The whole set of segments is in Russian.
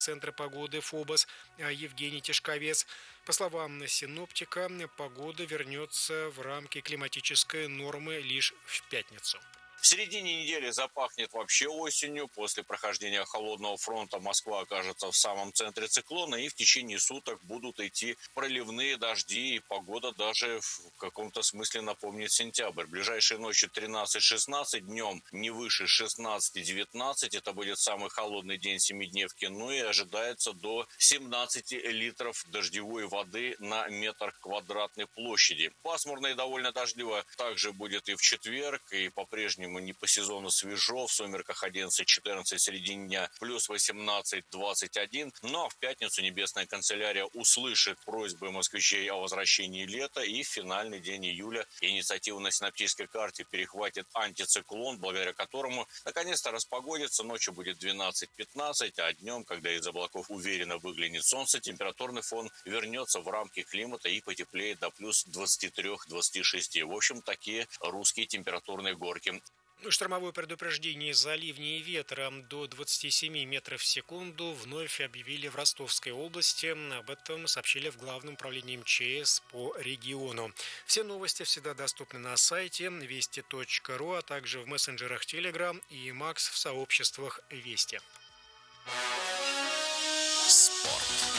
Центра погоды ФОБОС Евгений Тишковец. По словам синоптика, погода вернется в рамки климатической нормы лишь в пятницу. В середине недели запахнет вообще осенью. После прохождения холодного фронта Москва окажется в самом центре циклона, и в течение суток будут идти проливные дожди, и погода даже в каком-то смысле напомнит сентябрь. Ближайшие ночи 13-16, днем не выше 16-19. Это будет самый холодный день семидневки, и ожидается до 17 литров дождевой воды на метр квадратной площади. Пасмурно и довольно дождливо также будет и в четверг, и по-прежнему не по сезону свежо, в сумерках 11-14, в середине дня плюс 18-21. Но в пятницу Небесная канцелярия услышит просьбы москвичей о возвращении лета, и в финальный день июля инициативу на синоптической карте перехватит антициклон, благодаря которому наконец-то распогодится. Ночью будет 12-15, а днем, когда из облаков уверенно выглянет солнце, температурный фон вернется в рамки климата и потеплеет до плюс 23-26. В общем, такие русские температурные горки. Штормовое предупреждение из-за ливней и ветра до 27 метров в секунду вновь объявили в Ростовской области. Об этом сообщили в Главном управлении МЧС по региону. Все новости всегда доступны на сайте вести.ру, а также в мессенджерах Telegram и Макс в сообществах Вести. Спорт.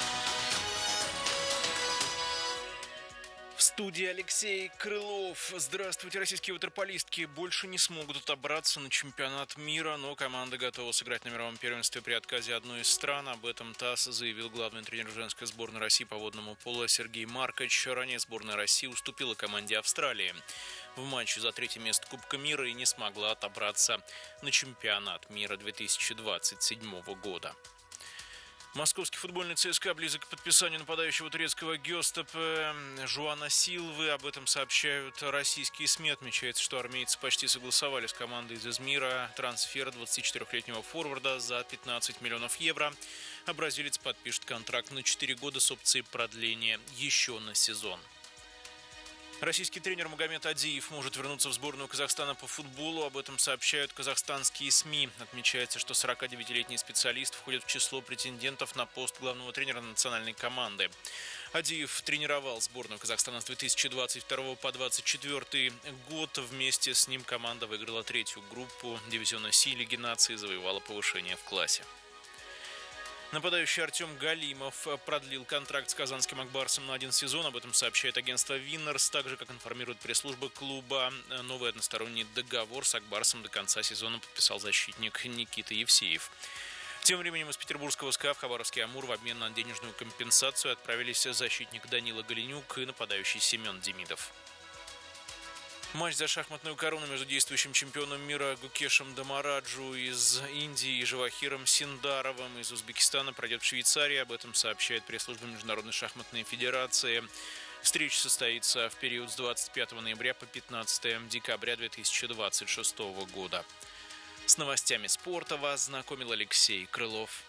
В студии Алексей Крылов. Здравствуйте, российские ватерполистки больше не смогут отобраться на чемпионат мира, но команда готова сыграть на мировом первенстве при отказе одной из стран. Об этом ТАСС заявил главный тренер женской сборной России по водному полу Сергей Маркович. Ранее сборная России уступила команде Австралии в матче за третье место Кубка мира и не смогла отобраться на чемпионат мира 2027 года. Московский футбольный ЦСКА близок к подписанию нападающего турецкого Göztepe Жуана Силвы. Об этом сообщают российские СМИ. Отмечается, что армейцы почти согласовали с командой из Измира трансфер 24-летнего форварда за 15 миллионов евро. А бразилец подпишет контракт на 4 года с опцией продления еще на сезон. Российский тренер Магомед Адиев может вернуться в сборную Казахстана по футболу. Об этом сообщают казахстанские СМИ. Отмечается, что 49-летний специалист входит в число претендентов на пост главного тренера национальной команды. Адиев тренировал сборную Казахстана с 2022 по 2024 год. Вместе с ним команда выиграла третью группу дивизиона Си Лиги наций и завоевала повышение в классе. Нападающий Артем Галимов продлил контракт с казанским Акбарсом на 1 сезон. Об этом сообщает агентство Виннерс. Так же, как информирует пресс-служба клуба, новый односторонний договор с Акбарсом до конца сезона подписал защитник Никита Евсеев. Тем временем из петербургского СКА в Хабаровский Амур в обмен на денежную компенсацию отправились защитник Данила Голенюк и нападающий Семен Демидов. Матч за шахматную корону между действующим чемпионом мира Гукешем Дамараджу из Индии и Жавахиром Синдаровым из Узбекистана пройдет в Швейцарии. Об этом сообщает пресс-служба Международной шахматной федерации. Встреча состоится в период с 25 ноября по 15 декабря 2026 года. С новостями спорта вас знакомил Алексей Крылов.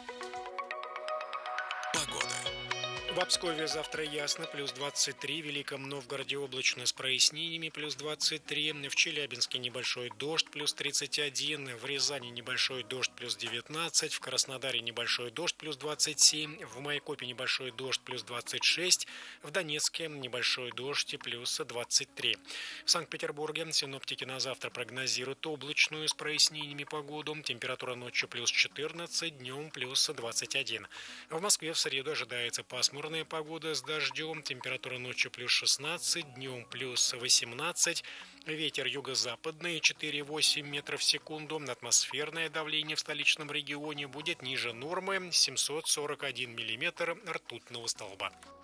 Погода. В Обскове завтра ясно, плюс 23, в Великом Новгороде облачно с прояснениями, плюс 23, в Челябинске небольшой дождь, плюс 31, в Рязани небольшой дождь, плюс 19, в Краснодаре небольшой дождь, плюс 27, в Майкопе небольшой дождь, плюс 26, в Донецке небольшой дождь, плюс 23. В Санкт-Петербурге синоптики на завтра прогнозируют облачную с прояснениями погоду, температура ночью плюс 14, днем плюс 21. В Москве в среду ожидается пасмурная погода с дождем, температура ночью плюс 16, днем плюс 18, ветер юго-западный 4,8 метров в секунду, атмосферное давление в столичном регионе будет ниже нормы 741 миллиметр ртутного столба.